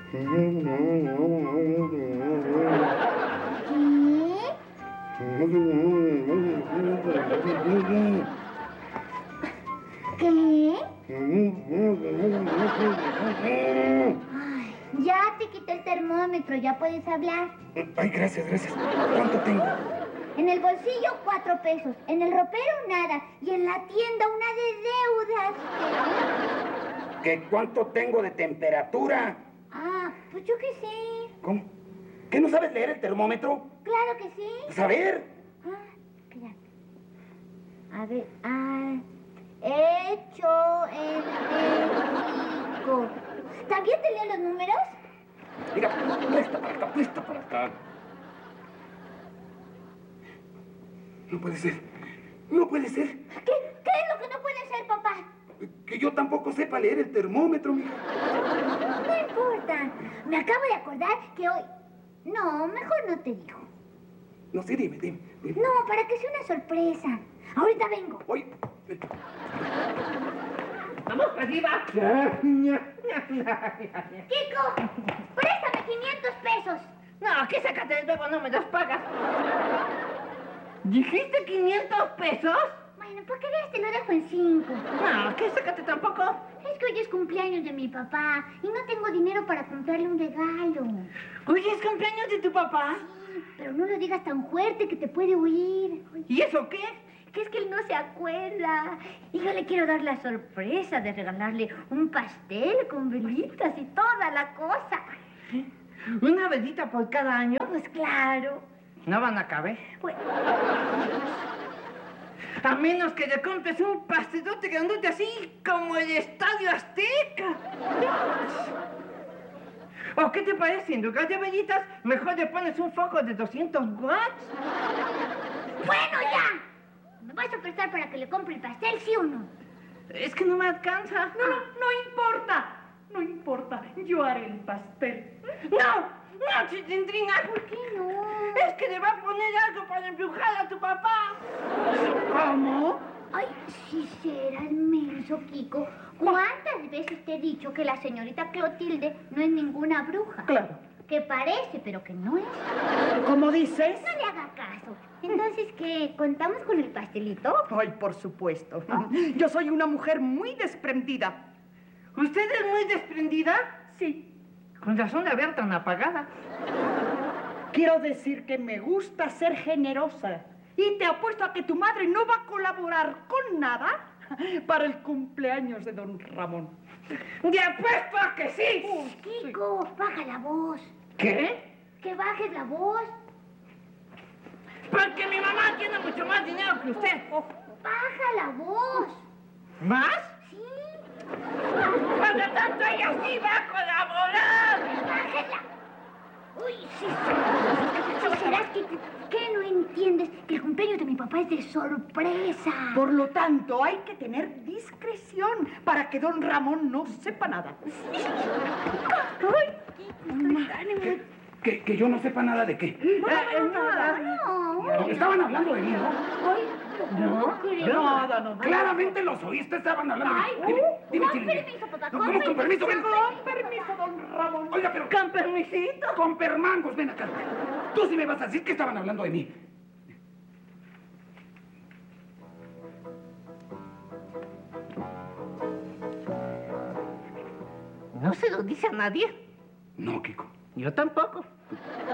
¿Qué? Ay, ya te quité el termómetro, ya puedes hablar. Ay, gracias. ¿Cuánto tengo? En el bolsillo 4 pesos, en el ropero nada y en la tienda una de deudas. ¿Qué cuánto tengo de temperatura? Ah, pues yo qué sé. ¿Cómo? ¿Qué no sabes leer el termómetro? Claro que sí. Pues a ver. Espera. A ver, hecho en México. ¿También te leo los números? Mira, presta para acá. No puede ser. ¿Qué es lo que no puede ser, papá? Que yo tampoco sepa leer el termómetro, mija. No importa. Me acabo de acordar que hoy... No, mejor no te digo. No, sí, dime. No, para que sea una sorpresa. Ahorita vengo. Oye. ¡Vamos para arriba! Kiko, préstame 500 pesos. No, que sácate, luego no me los pagas. ¿Dijiste 500 pesos? Bueno, ¿por qué ves? Te lo dejo en 5. No, que sácate tampoco. Es que hoy es cumpleaños de mi papá y no tengo dinero para comprarle un regalo. ¿Hoy es cumpleaños de tu papá? Sí, pero no lo digas tan fuerte que te puede oír. ¿Y eso qué? Que es que él no se acuerda. Y yo le quiero dar la sorpresa de regalarle un pastel con velitas y toda la cosa. ¿Una velita por cada año? Pues claro. No van a caber. Pues... A menos que le compres un pastelote grandote así como el Estadio Azteca. ¿O qué te parece? En lugar de velitas, mejor le pones un foco de 200 watts. ¡Bueno, ya! ¿Me vas a prestar para que le compre el pastel, sí o no? Es que no me alcanza. No importa. Yo haré el pastel. ¡No, Chilindrina! ¿Por qué no? Es que le va a poner algo para embrujar a tu papá. ¿Cómo? Ay, si serás menso, Kiko. ¿Cuántas veces te he dicho que la señorita Clotilde no es ninguna bruja? Claro. Que parece, pero que no es. ¿Cómo dices? No le haga caso. Entonces, ¿qué? ¿Contamos con el pastelito? Ay, por supuesto. Yo soy una mujer muy desprendida. ¿Usted es muy desprendida? Sí. Con razón de ver tan apagada. Quiero decir que me gusta ser generosa. Y te apuesto a que tu madre no va a colaborar con nada para el cumpleaños de don Ramón. ¡Te apuesto a que sí! Kiko, baja la voz. ¿Qué? Que bajes la voz. Porque mi mamá tiene mucho más dinero que usted. Baja la voz. ¿Más? Sí. Por lo tanto, ella sí va a colaborar. Bájala. Uy, sí. Sí, serás que no entiendes que el cumpleaños de mi papá es de sorpresa. Por lo tanto, hay que tener discreción para que don Ramón no sepa nada. Que yo no sepa nada de qué. No. Estaban hablando de mí, ¿no? No. Claramente los oíste, estaban hablando de mí. Dime, Con Chilindrina. permiso, papá, ¿Cómo con con permiso? Ven. Con permiso, don Ramón. Oiga, pero... Con permisito. Con permangos, ven acá. Tú sí me vas a decir que estaban hablando de mí. No se lo dice a nadie. No, Kiko. Yo tampoco.